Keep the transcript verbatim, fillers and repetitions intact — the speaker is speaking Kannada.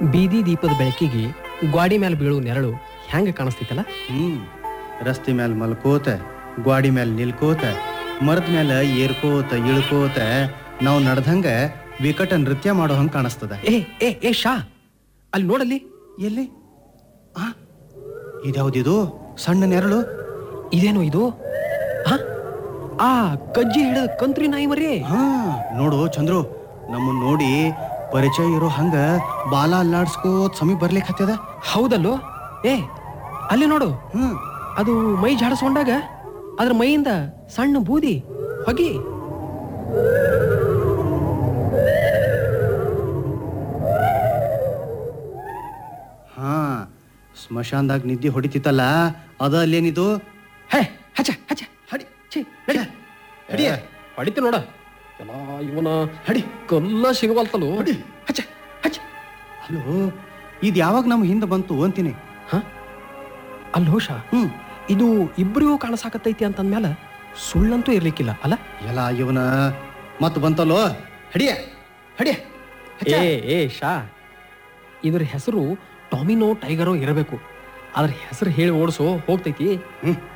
ಬೀದಿ ದೀಪದ ಬೆಳಕಿಗೆ ಗ್ವಾಡಿ ಮೇಲೆ ಬೀಳೋ ನೆರಳು ಹೆಂಗ ಕಾಣಿಸ್ತೈತಲ್ಲ. ಹ್ಮ್ ರಸ್ತೆ ಮ್ಯಾಲ ಮಲ್ಕೋತ ಗ್ವಾಡಿ ಮ್ಯಾಲ ನಿಲ್ಕೋತ ಮರದ ಮ್ಯಾಲ ಏರ್ಕೋತ ಇಳ್ಕೋತ ನಾವು ನಡ್ದಂಗ ವಿಕಟ ನೃತ್ಯ ಮಾಡೋ ಹಂಗ ಕಾಣಿಸ್ತದ. ಏ ಏ ಏ ಶಾ, ಅಲ್ಲಿ ನೋಡಲ್ಲಿ. ಎಲ್ಲಿ? ಆ ಇದ್ಯಾವ್ದಿದು ಸಣ್ಣ ನೆರಳು? ಇದೇನು ಇದು? ಹ? ಆ ಕಜ್ಜಿ ಹಿಡಿದ ಕಂತ್ರಿ ನಾಯಿ ಮರಿ. ಹಾ ನೋಡು ಚಂದ್ರು, ನಮ್ಮನ್ನ ನೋಡಿ ಪರಿಚಯ ಇರೋ ಹಂಗ ಬಾಲ ಅಲ್ಲಾಡ್ಸ್ಕೋತ್ ಸಮೀಪ ಬರ್ಲಿಕ್ಕೆ ಹತ್ಯದ. ಹೌದಲ್ಲೋ? ಏ ಅಲ್ಲಿ ನೋಡು, ಹ್ಮ್ ಅದು ಮೈ ಜಾಡಿಸ್ಕೊಂಡಾಗ ಅದ್ರ ಮೈಯಿಂದ ಸಣ್ಣ ಬೂದಿ ಹೊಗಿ. ಹಾ ಸ್ಮಶಾನದಾಗ ನಿದ್ದೆ ಹೊಡಿತಿತ್ತಲ್ಲ, ಅದ ಅಲ್ಲೇನಿದು? ಹೇ ಹಚ್ಚ ಹಚ್ಚ ಹಡಿ ಛೀ, ನಡಿ. ಹಡಿಯ ಹೊಡಿತಿ ನೋಡ. ಎಲ್ಲ ಇವನ ಹಡಿ ಕಲ್ಲ ಸಿಗವಲ್ತಲು. ಹಡಿ ಹಚ್ಚ ಹಚ್ಚ. ಅಲ್ಲೋ, ಇದು ಯಾವಾಗ ನಮ್ಮ ಹಿಂದೆ ಬಂತು ಅಂತೀನಿ. ಹ ಅಲ್ಲೋ ಶಾ, ಹ್ಮ್ ಇದು ಇಬ್ರಿಗೂ ಕಾಣಸಾಕತ್ತೈತಿ ಅಂತಂದ್ಮೇಲೆ ಸುಳ್ಳಂತೂ ಇರ್ಲಿಕ್ಕಿಲ್ಲ ಅಲ್ಲ? ಎಲ್ಲ ಇವನ ಮತ್ ಬಂತಲ್ಲೋ. ಹಡಿಯ ಹಡಿಯ ಏ ಏ ಶಾ, ಇದ್ರ ಹೆಸರು ಟಾಮಿನೋ ಟೈಗರೋ ಇರಬೇಕು. ಅದ್ರ ಹೆಸರು ಹೇಳಿ ಓಡಿಸೋ ಹೋಗ್ತೈತಿ. ಹ್ಮ್